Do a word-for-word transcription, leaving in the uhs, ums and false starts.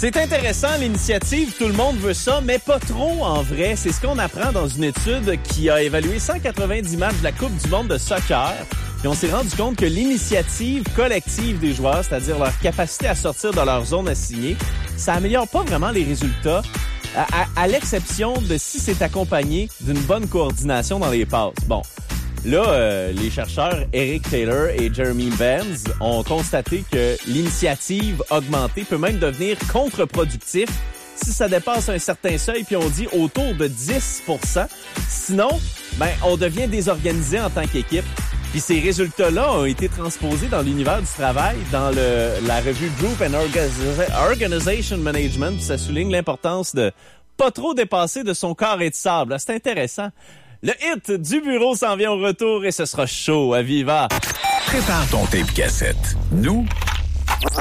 C'est intéressant, l'initiative, tout le monde veut ça, mais pas trop en vrai. C'est ce qu'on apprend dans une étude qui a évalué cent quatre-vingt-dix matchs de la Coupe du monde de soccer. Puis on s'est rendu compte que l'initiative collective des joueurs, c'est-à-dire leur capacité à sortir de leur zone assignée, ça améliore pas vraiment les résultats, à, à, à l'exception de si c'est accompagné d'une bonne coordination dans les passes. Bon. Là, euh, les chercheurs Eric Taylor et Jeremy Benz ont constaté que l'initiative augmentée peut même devenir contre-productif si ça dépasse un certain seuil, puis on dit autour de dix pour cent. Sinon, ben, on devient désorganisé en tant qu'équipe. Puis ces résultats-là ont été transposés dans l'univers du travail, dans le, la revue Group and Organization Management, puis ça souligne l'importance de pas trop dépasser de son carré de sable. C'est intéressant. Le hit du bureau s'en vient au retour et ce sera chaud à Viva. Prépare ton tape cassette. Nous,